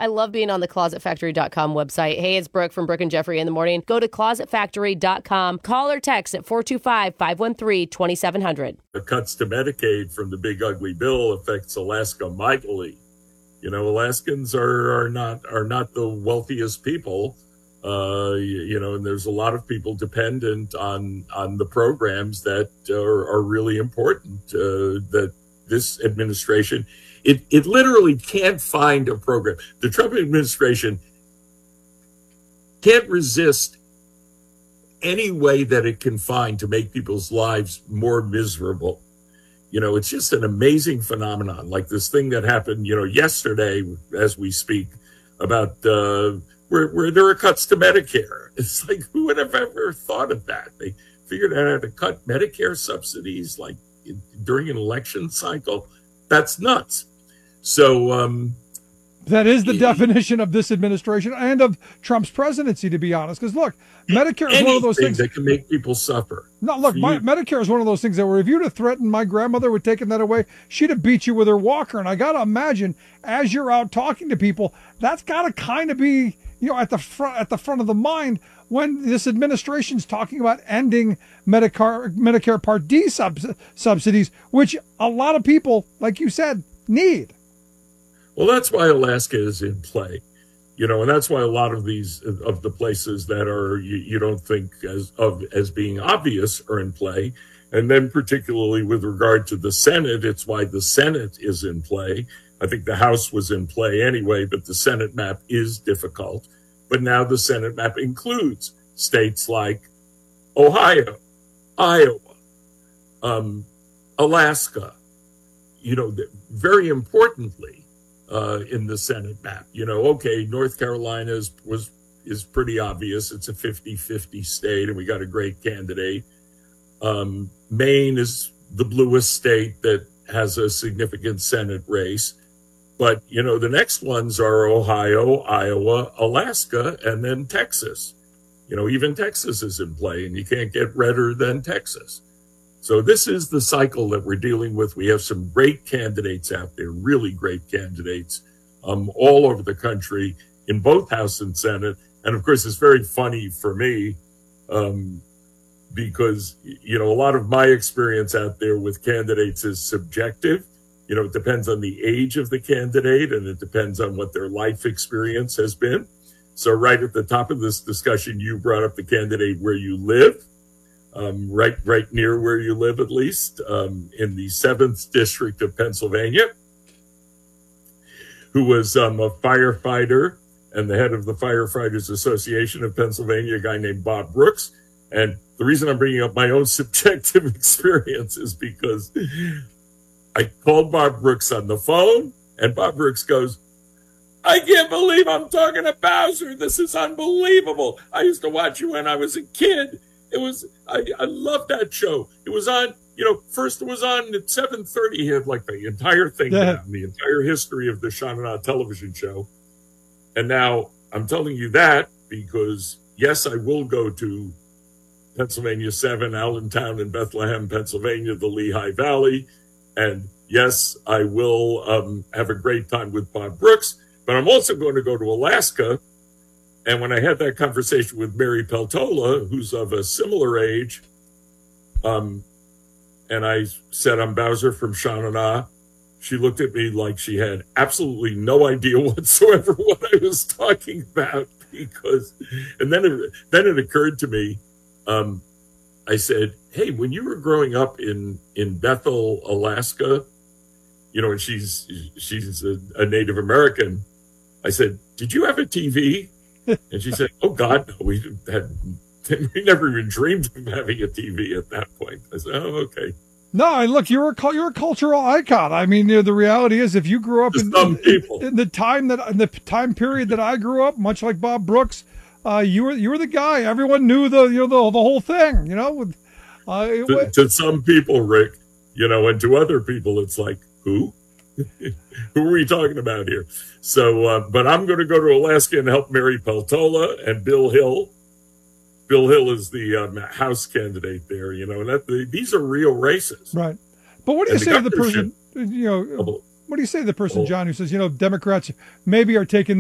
I love being on the ClosetFactory.com website. Hey, it's Brooke from Brooke and Jeffrey in the morning. Go to ClosetFactory.com. Call or text at 425-513-2700. The cuts to Medicaid from the big ugly bill affects Alaska mightily. Alaskans are not the wealthiest people. And there's a lot of people dependent on the programs that are really important. That this administration, it literally can't find a program. The Trump administration can't resist any way that it can find to make people's lives more miserable. It's just an amazing phenomenon, like this thing that happened, yesterday as we speak about where there are cuts to Medicare. It's like, who would have ever thought of that? They figured out how to cut Medicare subsidies like during an election cycle. That's nuts. So that is the definition of this administration and of Trump's presidency, to be honest. Because look, Medicare is one of those things that can make people suffer. No, look, Medicare is one of those things that were, if you'd have threatened my grandmother with taking that away, she'd have beat you with her walker. And I got to imagine, as you're out talking to people, that's got to kind of be, at the front of the mind when this administration's talking about ending Medicare Part D subsidies, which a lot of people, like you said, need. Well, that's why Alaska is in play, and that's why a lot of these of the places that are you don't think as being obvious are in play. And then particularly with regard to the Senate, it's why the Senate is in play. I think the House was in play anyway, but the Senate map is difficult. But now the Senate map includes states like Ohio, Iowa, Alaska, very importantly, in the Senate map. North Carolina is pretty obvious. It's a 50-50 state, and we got a great candidate. Maine is the bluest state that has a significant Senate race. But, the next ones are Ohio, Iowa, Alaska, and then Texas. Even Texas is in play, and you can't get redder than Texas. So this is the cycle that we're dealing with. We have some great candidates out there, really great candidates, all over the country in both House and Senate. And of course, it's very funny for me, because, a lot of my experience out there with candidates is subjective. It depends on the age of the candidate, and it depends on what their life experience has been. So right at the top of this discussion, you brought up the candidate where you live. Right near where you live, at least, in the 7th District of Pennsylvania, who was a firefighter and the head of the Firefighters Association of Pennsylvania, a guy named Bob Brooks. And the reason I'm bringing up my own subjective experience is because I called Bob Brooks on the phone, and Bob Brooks goes, "I can't believe I'm talking to Bowser. This is unbelievable. I used to watch you when I was a kid. I loved that show. It was on, first it was on at 7:30. He had like the entire thing down, the entire history of the Sean and I television show. And now I'm telling you that because, yes, I will go to Pennsylvania 7, Allentown and Bethlehem, Pennsylvania, the Lehigh Valley. And yes, I will have a great time with Bob Brooks. But I'm also going to go to Alaska. And when I had that conversation with Mary Peltola, who's of a similar age, and I said, I'm Bowser from Sean and I, she looked at me like she had absolutely no idea whatsoever what I was talking about. And then it occurred to me, I said, hey, when you were growing up in Bethel, Alaska, and she's a Native American, I said, did you have a TV? And she said, oh, God, no, we never even dreamed of having a TV at that point. I said, oh, okay. No, and look, you're a cultural icon. I mean, the reality is, if you grew up in the time period that I grew up, much like Bob Brooks, you were the guy. Everyone knew the whole thing. To some people, Rick, and to other people, it's like, who? Who are we talking about here? So, but I'm going to go to Alaska and help Mary Peltola and Bill Hill. Bill Hill is the House candidate there, and these are real races. Right. But what do you say to the person, what do you say to the person, John, who says, Democrats maybe are taking